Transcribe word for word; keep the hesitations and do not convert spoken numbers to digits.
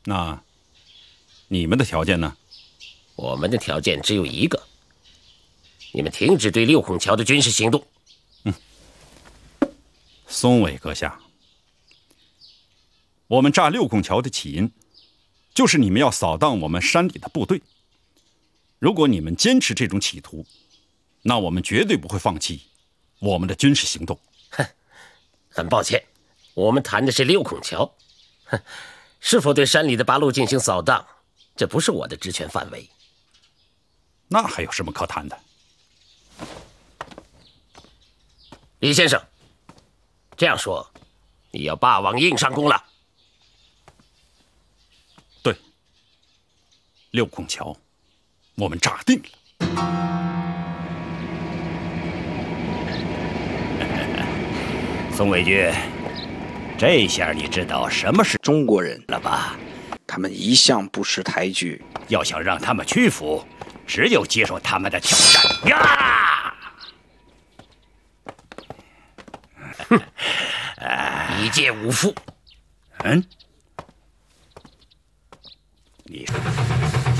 那你们的条件呢？ 我们的条件只有一个，你们停止对六孔桥的军事行动。 嗯，松尾阁下，我们炸六孔桥的起因，就是你们要扫荡我们山里的部队。如果你们坚持这种企图，那我们绝对不会放弃我们的军事行动。 哼，很抱歉，我们谈的是六孔桥，哼，是否对山里的八路进行扫荡，这不是我的职权范围。 那还有什么可谈的？ 李先生，这样说，你要霸王硬上弓了？ 对，六孔桥，我们炸定了。 宋伟军，这下你知道什么是中国人了吧？ 他们一向不识抬举， 要想让他们屈服，只有接受他们的挑战呀！ 哼，一介武夫。 嗯，你。